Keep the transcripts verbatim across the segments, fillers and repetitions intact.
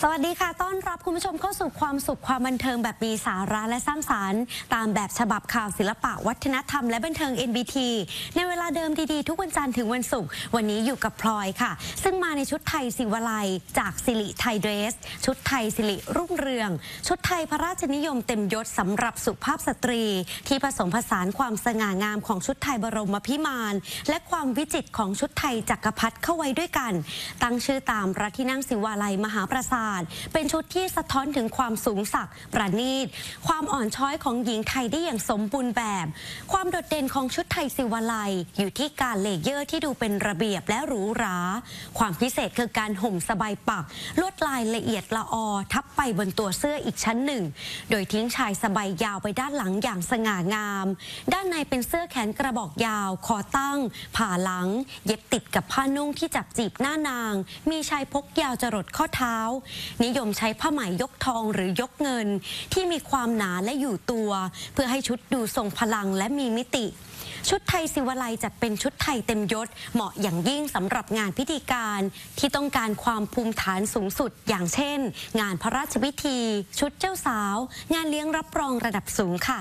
วัสดีค่ะต้อนรับคุณผู้ชมเข้าสู่ความสุขความบันเทิงแบบมีสาระและสร้างสรรค์ตามแบบฉบับข่าวศิลปะวัฒนธรรมและบันเทิง เอ็น บี ที ในเวลาเดิมดีๆทุกวันจันทร์ถึงวันศุกร์วันนี้อยู่กับพลอยค่ะซึ่งมาในชุดไทยศิวไลจากสิริไทยเดรสชุดไทยสิริรุ่งเรืองชุดไทยพระราชนิยมเต็มยศสำหรับสุภาพสตรีที่ผสมผสานความสง่างามของชุดไทยบรมพิมานและความวิจิตรของชุดไทยจักรพรรดิเข้าไว้ด้วยกันตั้งชื่อตามพระที่นั่งศิวไลมหาปราสาทเป็นชุดที่สะท้อนถึงความสูงสักประณีตความอ่อนช้อยของหญิงไทยได้อย่างสมบูรณ์แบบความโดดเด่นของชุดไทยศิวไลอยู่ที่การเลเยอร์ที่ดูเป็นระเบียบและหรูหราความพิเศษคือการห่มสบายปักลวดลายละเอียดละออทับไปบนตัวเสื้ออีกชั้นหนึ่งโดยทิ้งชายสบายยาวไปด้านหลังอย่างสง่างามด้านในเป็นเสื้อแขนกระบอกยาวคอตั้งผ่าหลังเย็บติดกับผ้านุ่งที่จับจีบหน้านางมีชายพกยาวจรดข้อเท้านิยมใช้ผ้าไหมยกทองหรือยกเงินที่มีความหนาและอยู่ตัวเพื่อให้ชุดดูทรงพลังและมีมิติชุดไทยศิวไลจัดเป็นชุดไทยเต็มยศเหมาะอย่างยิ่งสำหรับงานพิธีการที่ต้องการความภูมิฐานสูงสุดอย่างเช่นงานพระราชพิธีชุดเจ้าสาวงานเลี้ยงรับรองระดับสูงค่ะ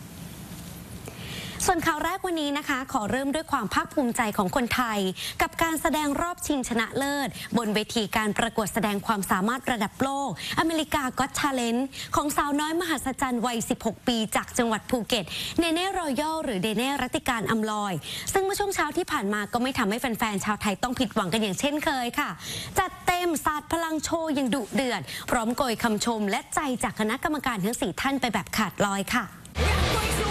ส่วนข่าวแรกวันนี้นะคะขอเริ่มด้วยความภาคภูมิใจของคนไทยกับการแสดงรอบชิงชนะเลิศบนเวทีการประกวดแสดงความสามารถระดับโลกอเมริกาก็อต ทาเลนต์ ของสาวน้อยมหัศจรรย์วัยสิบหกปีจากจังหวัดภูเก็ตเนเน่รอยัลหรือเนเน่รัตติการอำลอยซึ่งเมื่อช่วงเช้าที่ผ่านมาก็ไม่ทำให้แฟนๆชาวไทยต้องผิดหวังกันอย่างเช่นเคยค่ะจัดเต็มสาดพลังโชว์อย่างดุเดือดพร้อมโกยคำชมและใจจากคณะกรรมการทั้งสี่ท่านไปแบบขาดลอยค่ะ